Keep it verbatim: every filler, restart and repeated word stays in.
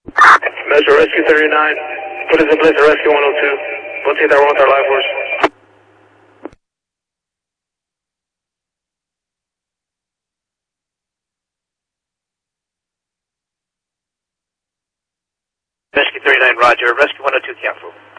Metro Rescue thirty-nine, put us in place at Rescue one oh two. We'll take that one with our live force. Rescue thirty-nine, roger. Rescue one oh two, cancel.